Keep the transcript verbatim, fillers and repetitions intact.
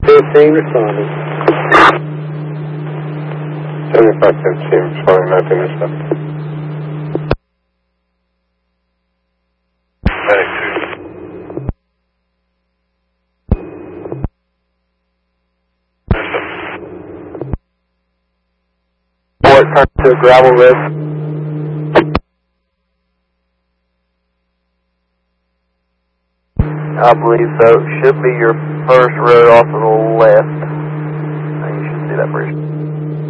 fifteen responding. seventy-five fifteen responding, nineteen responding. Turn to a gravel road. I believe so. Should be your first road off to the left.